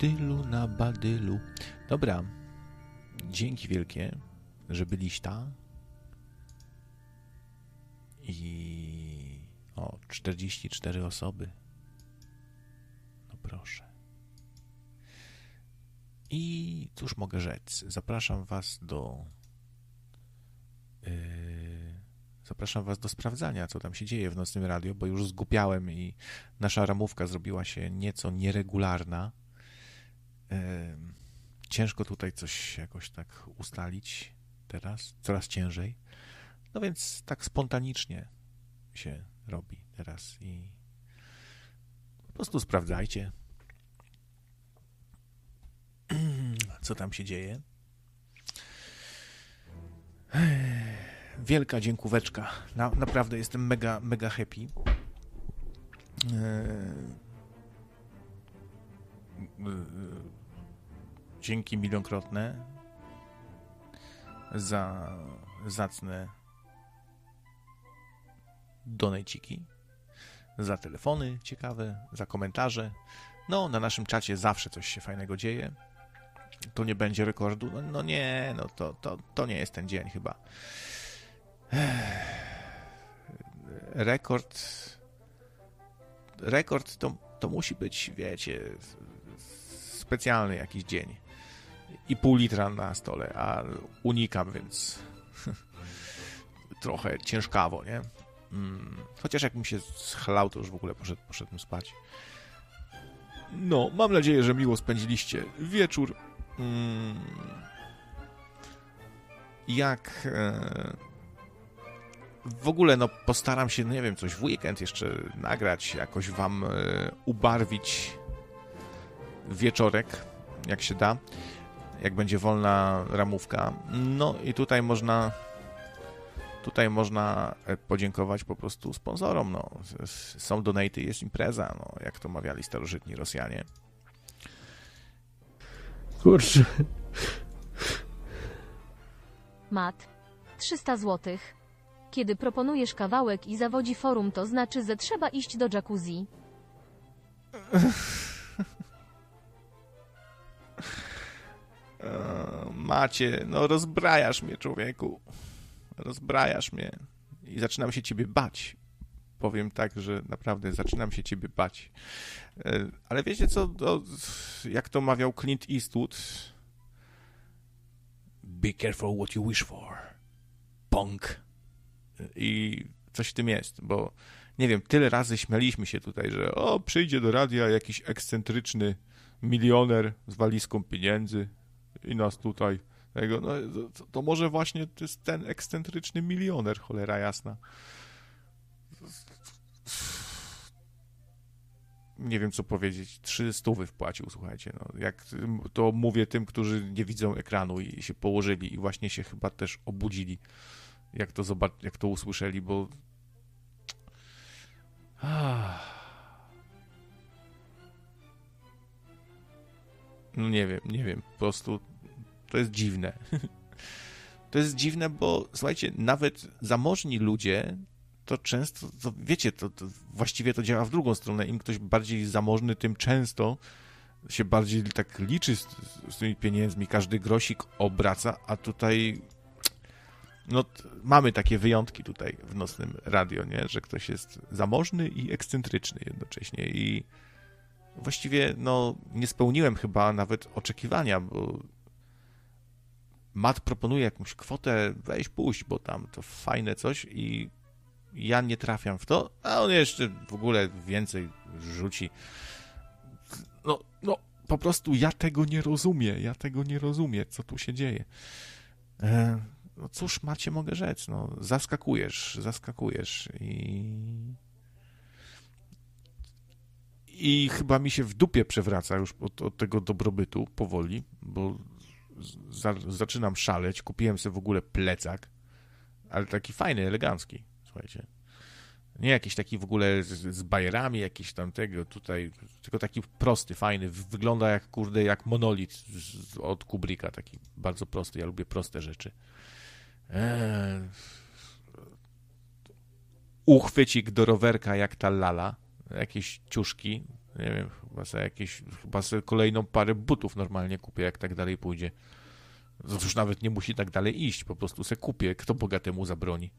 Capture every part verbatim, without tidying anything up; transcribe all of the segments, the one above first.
Tylu na badylu. Dobra. Dzięki wielkie, że byliście. I... O, czterdzieści cztery osoby. No proszę. I cóż mogę rzec? Zapraszam was do... Yy... Zapraszam was do sprawdzania, co tam się dzieje w Nocnym Radio, bo już zgłupiałem i nasza ramówka zrobiła się nieco nieregularna. Yy... Ciężko tutaj coś jakoś tak ustalić teraz, coraz ciężej. No więc tak spontanicznie się robi teraz i po prostu sprawdzajcie, co tam się dzieje. Wielka dziękóweczka. Na, naprawdę jestem mega, mega happy. Dzięki milionkrotne za zacne donejciki, za telefony ciekawe, za komentarze. No, na naszym czacie zawsze coś się fajnego dzieje. To nie będzie rekordu. No, no nie, no to, to, to nie jest ten dzień chyba. Rekord rekord to, to musi być, wiecie, specjalny jakiś dzień. I pół litra na stole, a unikam, więc trochę ciężkawo, nie? Mm. Chociaż jakbym się schlał, to już w ogóle poszedł, poszedłem spać. No, mam nadzieję, że miło spędziliście wieczór. Mm. Jak e... w ogóle, no postaram się, nie wiem, coś w weekend jeszcze nagrać, jakoś wam e... ubarwić wieczorek, jak się da, jak będzie wolna ramówka. No i tutaj można tutaj można podziękować po prostu sponsorom. No. Są donaty, jest impreza, no, jak to mawiali starożytni Rosjanie. Kurczę. Mat, trzysta złotych. Kiedy proponujesz kawałek i zawodzi forum, to znaczy, że trzeba iść do jacuzzi. Macie, no rozbrajasz mnie, człowieku. Rozbrajasz mnie. I zaczynam się ciebie bać. Powiem tak, że naprawdę zaczynam się ciebie bać. Ale wiecie co, to, jak to mawiał Clint Eastwood? Be careful what you wish for. Punk. I coś w tym jest, bo nie wiem, tyle razy śmialiśmy się tutaj, że o, przyjdzie do radia jakiś ekscentryczny milioner z walizką pieniędzy i nas tutaj tego, no, to, to może właśnie to jest ten ekscentryczny milioner, cholera jasna. Nie wiem, co powiedzieć. Trzy stówy wpłacił, słuchajcie. No, jak to mówię tym, którzy nie widzą ekranu i się położyli i właśnie się chyba też obudzili, jak to zobac- jak to usłyszeli, bo no nie wiem, nie wiem, po prostu to jest dziwne. To jest dziwne, bo słuchajcie, nawet zamożni ludzie to często, to wiecie, to, to właściwie to działa w drugą stronę. Im ktoś bardziej zamożny, tym często się bardziej tak liczy z, z tymi pieniędzmi, każdy grosik obraca, a tutaj no t- mamy takie wyjątki tutaj w Nocnym Radio, nie? Że ktoś jest zamożny i ekscentryczny jednocześnie i właściwie no nie spełniłem chyba nawet oczekiwania, bo Matt proponuje jakąś kwotę, weź puść, bo tam to fajne coś i ja nie trafiam w to, a on jeszcze w ogóle więcej rzuci. No, no po prostu ja tego nie rozumiem, ja tego nie rozumiem, co tu się dzieje. E, no cóż, Macie, mogę rzec, no zaskakujesz, zaskakujesz i i chyba mi się w dupie przewraca już od, od tego dobrobytu powoli, bo za, zaczynam szaleć, kupiłem sobie w ogóle plecak, ale taki fajny, elegancki, słuchajcie. Nie jakiś taki w ogóle z, z bajerami, jakiś tam tego tutaj, tylko taki prosty, fajny, wygląda jak, kurde, jak monolit z, od Kubricka, taki bardzo prosty, ja lubię proste rzeczy. Eee, uchwycik do rowerka jak ta lala, jakieś ciuszki, Nie wiem, chyba sobie jakieś, chyba sobie kolejną parę butów normalnie kupię, jak tak dalej pójdzie. Otóż nawet nie musi tak dalej iść, po prostu se kupię. Kto bogatemu zabroni?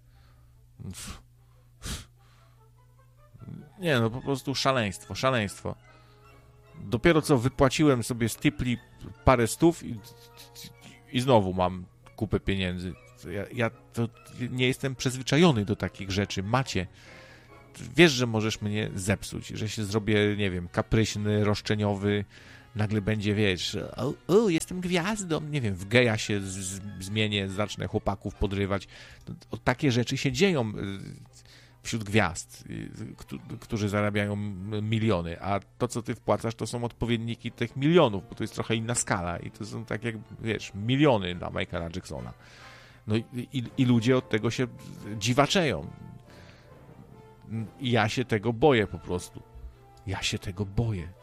Nie no, po prostu szaleństwo, szaleństwo. Dopiero co wypłaciłem sobie z tipli parę stów i, i znowu mam kupę pieniędzy. Ja, ja to nie jestem przyzwyczajony do takich rzeczy. Macie. Wiesz, że możesz mnie zepsuć, że się zrobię, nie wiem, kapryśny, roszczeniowy, nagle będzie, wiesz, o, o jestem gwiazdą, nie wiem, w geja się z, z, zmienię, zacznę chłopaków podrywać. To, to, takie rzeczy się dzieją wśród gwiazd, którzy zarabiają miliony, a to, co ty wpłacasz, to są odpowiedniki tych milionów, bo to jest trochę inna skala i to są tak jak, wiesz, miliony dla Michaela Jacksona. No i, i, i ludzie od tego się dziwaczeją. I ja się tego boję po prostu. Ja się tego boję.